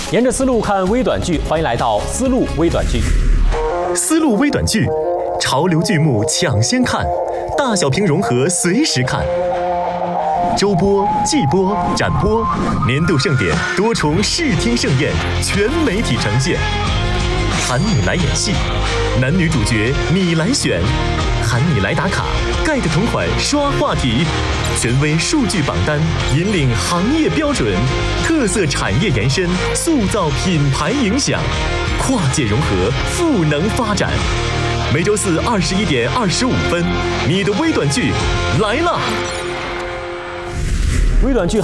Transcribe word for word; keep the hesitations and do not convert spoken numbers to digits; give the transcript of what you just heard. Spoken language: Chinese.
沿着思路看微短剧，欢迎来到思路微短剧。 思路微短剧，潮流剧目抢先看，大小屏融合随时看。周播、季播、展播，年度盛典，多重视听盛宴，全媒体呈现。喊你来演戏，男女主角你来选，喊你来打卡，盖的同款刷话题，权威数据榜单引领行业标准，特色产业延伸，塑造品牌影响，跨界融合，赋能发展。每周四二十一点二十五分，你的微短剧来了。 微短剧